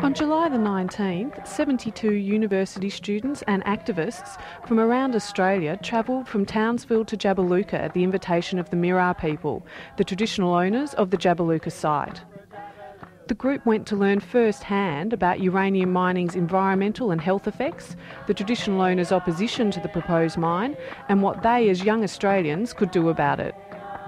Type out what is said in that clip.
On July the 19th, 72 university students and activists from around Australia travelled from Townsville to Jabiluka at the invitation of the Mirarr people, the traditional owners of the Jabiluka site. The group went to learn firsthand about uranium mining's environmental and health effects, the traditional owners' opposition to the proposed mine, and what they as young Australians could do about it.